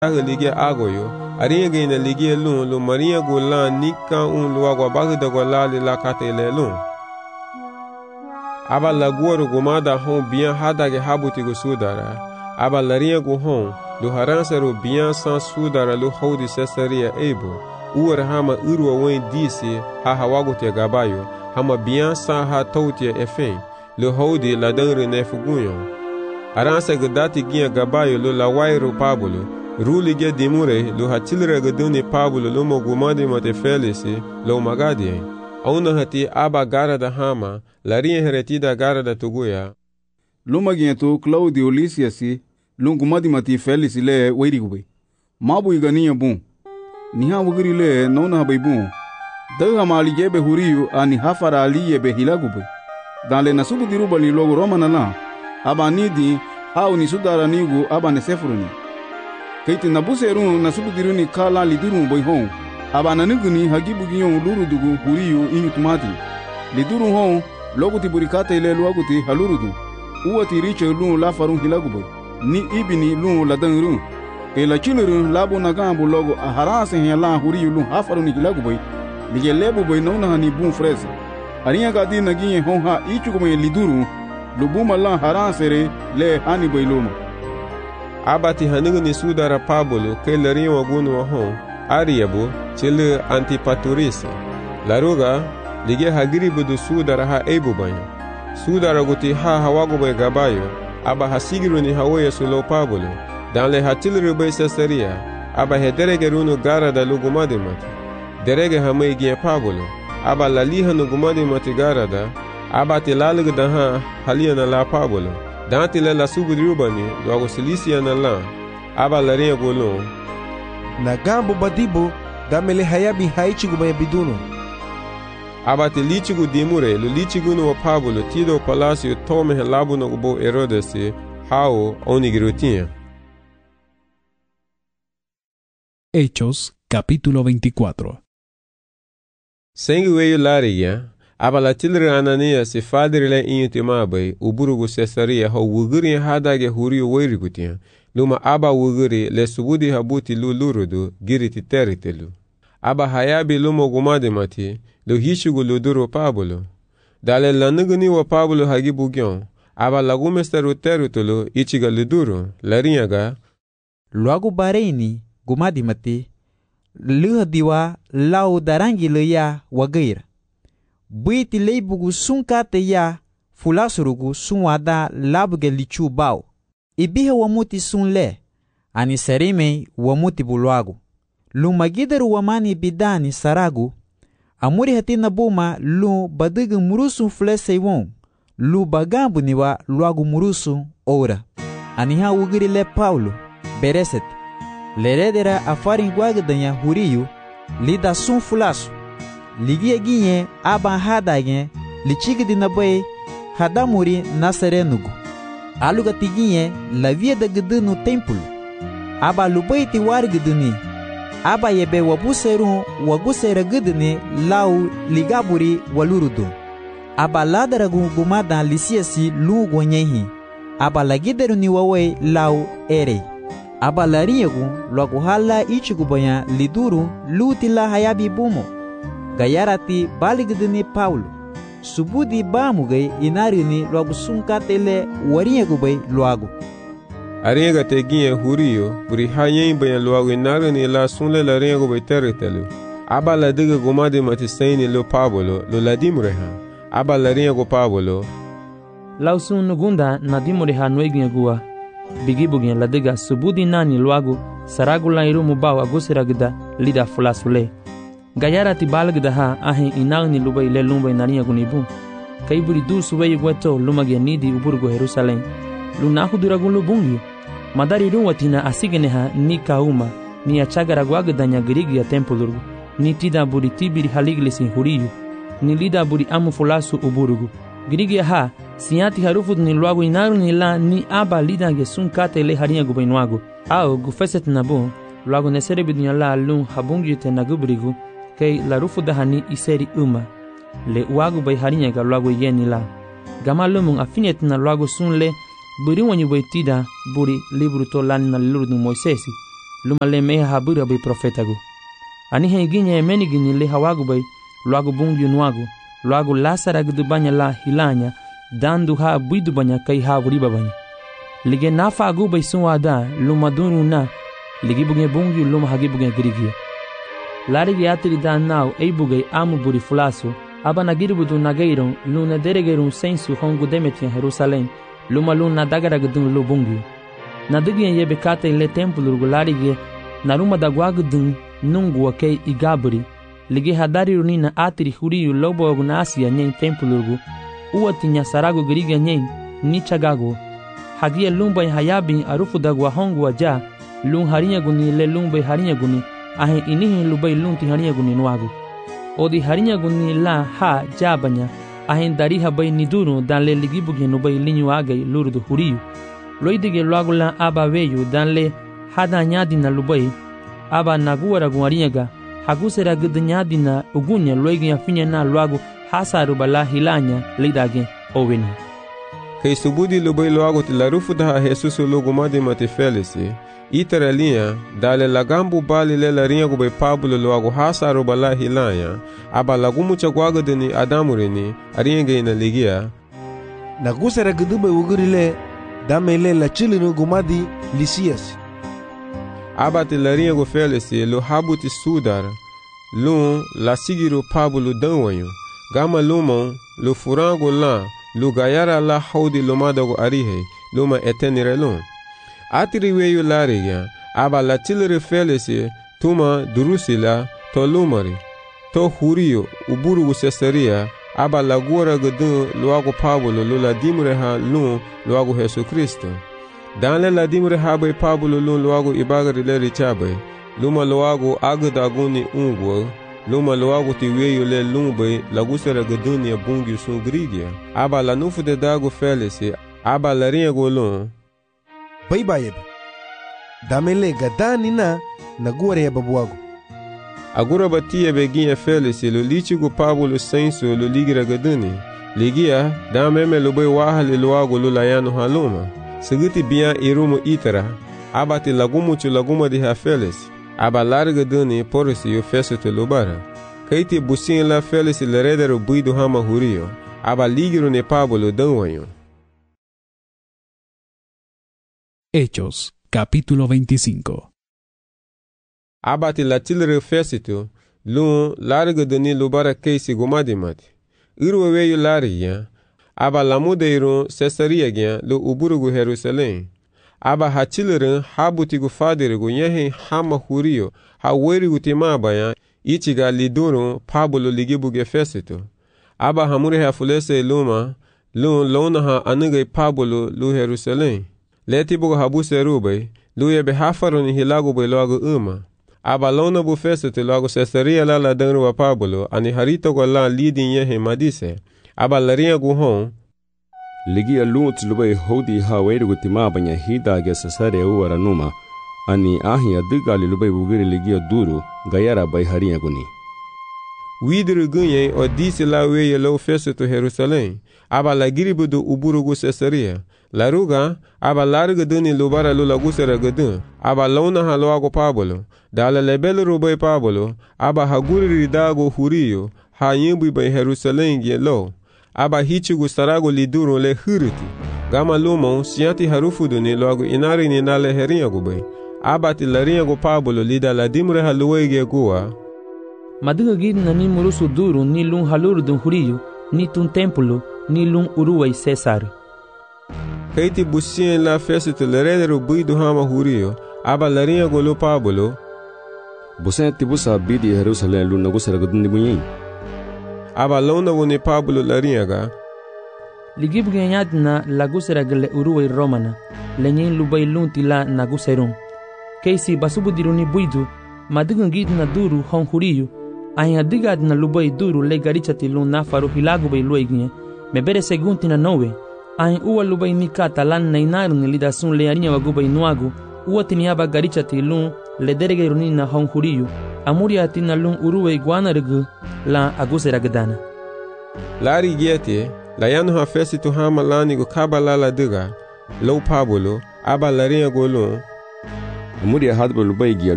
ligia agoyo aringe na ligia lun lo maria golan nika un lo agwa bagda golali la katele lun aba la guoro gomada hon bien hadage habuti go sudara aba la ria go hon lo haransero bien sans sudara lo hodi Caesarea ebo uwer hama urwa wen disi ha hawago te gabayo hama bien sans ha tautia efen lo hodi la dangre nefugunyo aranse gadati gia gabayo lo la wairo Pablo ruli ge dimure lo hatilre gaduni Pablo lo mogumadi mate felisi lo magadi auna hati aba gara da hama la ria heretida gara da tuguya lo magiento Claudio Lysiasi lo gumadi mate felisi le weirigube mabu igania bun niha wugiri le nona habibu daga mali gebe huriyu ani hafara aliye be hilagube dale nasubu diruba ni logo romana na aba nidi au ni sudara nigu aba ne sefuruni kaiti nabuseru nasubu diruni kala liduru boyhon aba nanuguni hagibu giyon luru dugu huriyu inyutumati liduru hon logo tiburikata ile luaguti halurudu uwati riche lu la farun hilagube ni ibini lu la dangru ke la chiluru labo nagambu logo aharase hela huriyu lu hafaruni hilagube lige lebu boy nona hani bun frese ariya gadi nagiye hon ha ichugume liduru lubuma la haransere le hani boyluma abati hanugni sudara Pablo ke lariya wagunu hon ariyabu chile Antipatris laruga lige hagiribu du sudara ha ebu banya sudara guti ha hawago boy gabayo aba hasigiruni hawoye sulo Pablo dan le hatilru boy Caesarea aba hederege runu gara da lugumadi mati derege hamay giye Pablo aba laliha nugumadi mati gara da aba tilalugu da ha haliyana la Pablo dan tile la subudrubani logo Silisia na la aba laria golon na gambo badibo damele hayabi haichigu biduno aba tilichigu dimure lo lichigu no Pablo tido palacio tome helabu no bo Herodes hao onigirutia. Hechos capítulo 24. Sengueyo laria aba la tilre Anania se fadrile intimabai uburugu Caesarea ho wuguri hadage huriyo weirigutia luma aba wuguri le subudi habuti lulurudu giriti teritelu aba hayabi lumo gumade mati lo hishugu luduro Pablo dale lanuguni wa Pablo hagibu gyon aba lagumesteru teritelu ichiga luduro lariyaga luagu bareini gumadi mati luha diwa lau darangi leya wagair buiti leibugu sunkate ya fulasurugu sunwada labuge lichu bao ibihe wamuti sunle ani serime wamuti bulwagu lumagideru wamani bidani saragu amuri hatina buma lu badigu murusu fleseiwon lu bagambu niwa luagu murusu ora aniha wugiri le Paulo bereset leredera afarin gwagdanya huriyu lida sun fulasu ligie ginye aba hadage lichigdi nabai hadamuri naserenugu aluga tiginye la via de gdunu templo aba lubaiti wargduni aba yebe wabuseru wagusera gduni lau ligaburi walurudu aba ladaragu gumada lisiasi lu gonyehi aba lagideru ni wawe lau ere aba lariegu logo hala ichigubanya liduru lutila hayabi bumo gayarati baligdini Paulo subudi bamugai inarini logo sunkatele wariegubay loago ariega teginye huriyo buri hayen bayan loago inarini la sunle la riegubay teritelu aba la diga gumadi matisaini lo Pablo lo ladimreha aba la riego Pablo lausun nugunda nadimreha noegnyagua bigibugin la diga subudi nani loago saragula irumu bawa gusiragda lida fulasule gayarati balgda ha ahin inagni lubay le lumbay naniya gunibu kayburi du subay gweto lumage nidi uburgo Jerusalem lunahu duragun lubungi madari ruwatina asigene ha ni kauma ni achagara gwagdanya grigi ya tempolurgu ni tida buri tibiri haliglisi huriyu ni lida buri amu fulasu uburgu grigi ha siati harufut ni luagu inaru ni la ni aba lida gesun kate le hariya gubainwagu au gufeset nabu luagu nesere bidunya la lun habungi te nagubrigu kay la rufu dahani iseri le wagu bay harinya ga luagu yeni la gamalumun afinet na luagu sunle buri wanyu bay tida buri libru to lan na lurdu Moisesi luma le meha habura bai profetagu. Ani henginya emenigini le hawagu bai, luagu bungi nuagu, luagu lasaragu du banya la hilanya, dandu ha buidu banya kai ha wuriba banya. Lige nafa agu bai sunwada, luma dunu na, ligi buge bungi luma hagi buge grigia. Larigi atiri da nau eibugai amu buri fulasu, aba nagiribudu nageiron, luna deregerum sensu hongu demetian Jerusalém, luma luna dagaragudun lu bungi. Nadigien yebe kata ile templo larigi, naruma dagwagudun nungu wakei igaburi, ligi hadari runina atiri huriyu lobo agunasi nyen templo uwatinya saragu giriga nyen nichagago. Hagia lumba hayabin arufu dagwa hongu aja, lun harinya guni le lumba harinya guni, ahe inihi lubai lunti harinya guni nuagu. Odi harinya guni la ha jabanya, ahe dariha bai niduru dan le ligibugi nubai linyu agai lurudu huriyu. Loidige luagu la aba veyu dan le hada nyadina lubai, aba naguara guarinyaga, hagusera gudanyadina ugunya loigia finya na luagu hasaru bala hilanya lidage oveni. Kei subudi lubai luagu ti larufu daha Jesus lugumadi mati felisi, itara linha, dale lagambu bali le larinha gubai Pablo luagu hasaru bala hilanya, aba lagumu chagwaga dini adamurini, aringa ina ligia. Nagusera gudube ugurile, damele la chilinu gumadi Lisias. Aba ti larinha gu felisi, lu habu ti sudar, lu la sigiru Pablo danwanyu, gama lumon, lu furangu la, lu gayara la haudi lumadagu arihe, luma etenire lum. Atiri weyu lariga, aba la tilere felisi, tuma durusila, to lumari, to huriyo, uburugu sesaria, aba la guara gudun luagu Pablo lula dimreha lum luagu Jesu Kristo. Dan le la dimreha bai Pablo lum luagu ibagari le richabai, luma luagu agudaguni ungwa, luma luagu ti weyu le lumbai lagusera guduni bungi sun grigia, aba la nufu de dagu felisi, aba la rinha golum. Bai bayeb. Damele gadani na naguare babuago. Agora batia beginha felisi lu lichigu Pablo sensu lu ligira gaduni. Ligia dameme lu bai wahali luagu lu layanu haluma. Seguti bia irumu itara, abati lagumu chu laguma di ha felisi. Aba larga duni porisi yu fesu te lubara. Kaiti busin la felisi le redero buidu hama hurio. Aba ligiru ne Pablo danwanyu. Hechos, capítulo 25. Abati la tilre fesitu, lun larga duni lubara keisi gumadimati. Irweweyu lariya, aba lamudeirun Cesaria gyan lu uburugu Jerusalém. Aba hachilirin habutigu fadirigu yehin hama hurio, ha werigu timabaya, ichiga lidurun Pablo ligibuge fesitu. Aba hamure hafulese luma, lun lonaha anigay Pablo lu Jerusalém. Letibugu habuse rubai, lu yebe hafaruni hilagu bai loagu uma. Aba lona bu fesitu loagu Cesaria la danru wa Pablo, ani haritogo la lidin yehin madise. Aba larinha guhon, ligia lunt lubai hodi ha werigu timabanya hidage Cesaria uwara numa, ani ahi adigali lubai bugiri ligia duru, gayara bai harinha guni. Widru gunye o disi la weye lo fesitu Jerusalém, aba la giribudu uburugu Cesaria. Laruga, aba larga duni lubara lula gusera gadun, aba lona ha loago Pablo, dala lebelu rubai Pablo, aba haguri ridago hurio, ha yimbu bai Jerusalém gye lo. Aba hichigu sarago liduru le huriti. Gama lumon sianti harufu duni loagu inari ni nale herinha gubai. Aba ti larinha gu Pablo lida la dimre haluwege gua. Madiga gidna ni murusu duru ni lun haluru dun huriyu, ni tun templo, ni lun uruwai Cesar. Kaiti busien la fesitu le redero buidu hama hurio, aba larinha gu lu Pablo. Busen tibusa bidi Jerusalém lu nagusera gaduni bunyin. Aba lona wone Pablo larinha ga. Ligibuge nyadna lagusera gale uruwai Romana, lenyen lubai lunti la naguserun. Keisi basubudiruni buidu, madiga gidna duru hon huriyu, ahin adigadna lubai duru le garichati lun nafaru hilagu bai luignye, mebere segunti na nowe, ahin uwa lubai mikata lan na inaruni lidasun le arinya wagubai nuagu, uwa tiniaba garichati lun le deregeruni na hon huriyu, amuri atina lun uruwai guanargu la agusera gadana. Lari giete, la yanu ha fesitu hama lani gu kabala la diga, lo Pablo, aba larinha golun. Amuri hadba lubai gia